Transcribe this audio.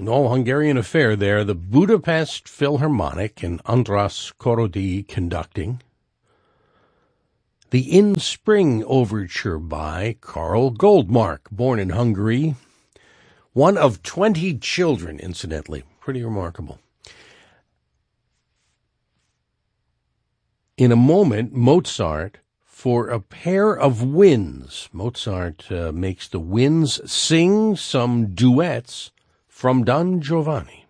No Hungarian affair there. The Budapest Philharmonic and András Korody conducting. The In Spring Overture by Karl Goldmark, born in Hungary. One of 20 children, incidentally. Pretty remarkable. In a moment, Mozart for a pair of winds. Mozart makes the winds sing some duets from Don Giovanni.